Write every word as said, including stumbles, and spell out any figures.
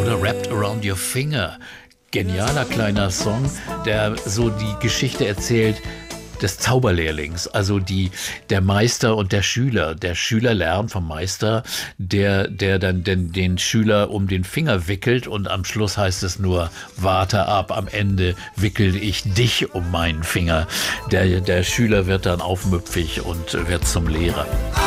oder Wrapped Around Your Finger. Genialer kleiner Song, der so die Geschichte erzählt des Zauberlehrlings, also die, der Meister und der Schüler. Der Schüler lernt vom Meister, der, der dann den, den Schüler um den Finger wickelt und am Schluss heißt es nur, warte ab, am Ende wickel ich dich um meinen Finger. Der, der Schüler wird dann aufmüpfig und wird zum Lehrer.